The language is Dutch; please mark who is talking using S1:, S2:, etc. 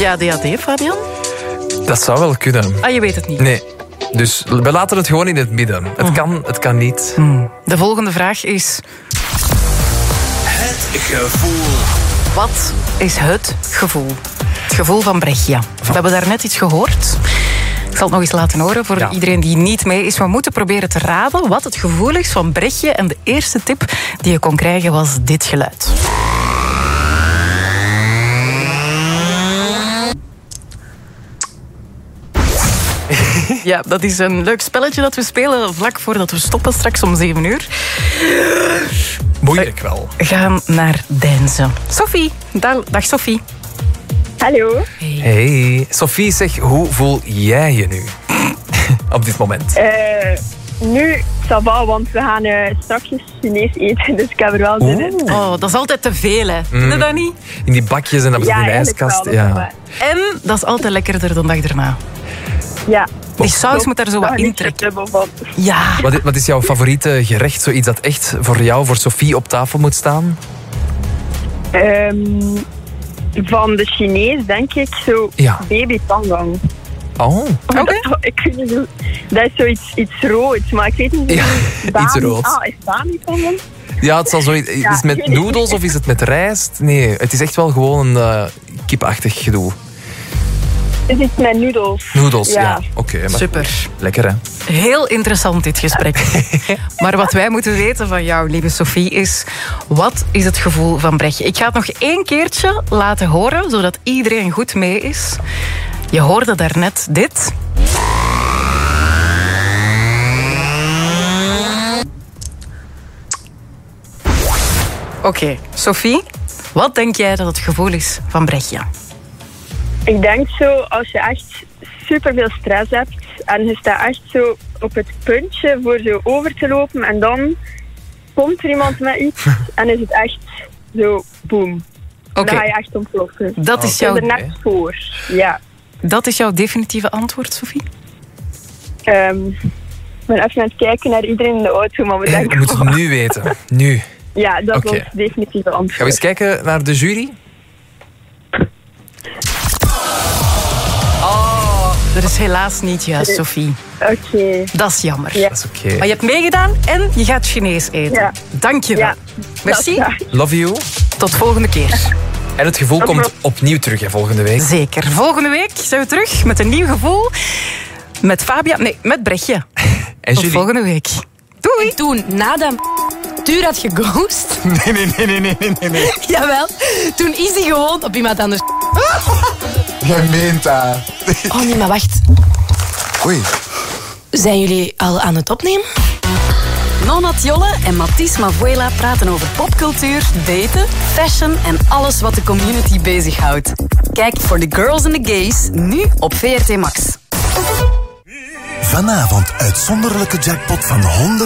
S1: via DAD, Fabian?
S2: Dat zou wel kunnen.
S1: Ah, je weet het niet.
S2: Nee. Dus we laten het gewoon in het midden. Het kan niet.
S1: De volgende vraag is...
S3: Het gevoel.
S1: Wat is het gevoel? Het gevoel van Brechtje. We hebben daar net iets gehoord. Ik zal het nog eens laten horen voor iedereen die niet mee is. We moeten proberen te raden wat het gevoel is van Brechtje. En de eerste tip die je kon krijgen was dit geluid. Ja, dat is een leuk spelletje dat we spelen vlak voordat we stoppen straks om 7 uur.
S2: Moeilijk wel.
S1: We gaan naar Deinze. Sophie. Dag Sophie.
S4: Hallo.
S2: Hey. Sophie, zeg, hoe voel jij je nu? Op dit moment.
S4: Nu, ça va, want we gaan straks Chinees eten, dus ik heb er wel zin in.
S1: Oh, dat is altijd te veel, hè. Vind je dat niet?
S2: In die bakjes en dan in de ijskast.
S4: Ja.
S1: En dat is altijd lekkerder dan de dag erna.
S4: Ja.
S1: Die saus moet daar zo wat intrekken. Ja.
S2: Wat is jouw favoriete gerecht? Zoiets dat echt voor jou, voor Sophie, op tafel moet staan?
S4: Van de Chinees denk ik zo baby pangang.
S2: Oh.
S1: Oké.
S4: Ik weet niet hoe... Dat is zoiets iets roods, maar ik weet niet hoe...
S2: Ja, iets roods.
S4: Ah, is Bami pangang?
S2: Ja, het zal zoiets... Is het met noedels of is het met rijst? Nee, het is echt wel gewoon een kipachtig gedoe.
S4: Het is met noedels.
S2: Noedels, ja. Oké,
S1: super.
S2: Lekker, hè?
S1: Heel interessant dit gesprek. Maar wat wij moeten weten van jou, lieve Sophie, is... Wat is het gevoel van Brechtje? Ik ga het nog 1 keertje laten horen, zodat iedereen goed mee is. Je hoorde daarnet dit. Oké, Sophie, wat denk jij dat het gevoel is van Brechtje?
S4: Ik denk zo, als je echt superveel stress hebt en je staat echt zo op het puntje voor zo over te lopen en dan komt er iemand met iets en is het echt zo boom. Dan ga je echt ontploffen.
S1: Dat is jouw...
S4: er net voor, ja.
S1: Dat is jouw definitieve antwoord, Sophie?
S4: Ik ben even aan het kijken naar iedereen in de auto, maar
S2: we moeten het nu weten. Nu.
S4: Ja, dat was het definitieve antwoord.
S2: Gaan we eens kijken naar de jury?
S1: Dat is helaas niet juist, Sophie.
S4: Oké.
S1: Dat is jammer.
S4: Ja.
S2: Dat is oké.
S1: Maar je hebt meegedaan en je gaat Chinees eten.
S4: Ja.
S1: Dank je wel.
S4: Ja.
S1: Merci.
S2: Love you.
S1: Tot volgende keer.
S2: En het gevoel komt opnieuw terug, hè, volgende week.
S1: Zeker. Volgende week zijn we terug met een nieuw gevoel. Met Fabian... Nee, met Brechtje.
S2: En
S1: Tot volgende week. Doei.
S5: En toen, na de duur had geghost...
S2: Nee.
S5: Jawel. Toen is hij gewoon op iemand anders...
S6: Jij meent dat.
S5: Oh nee, maar wacht.
S6: Oei.
S5: Zijn jullie al aan het opnemen?
S7: Nona Tjolle en Mathis Mavuela praten over popcultuur, daten, fashion en alles wat de community bezighoudt. Kijk voor The Girls and the Gays nu op VRT Max.
S3: Vanavond uitzonderlijke jackpot van 100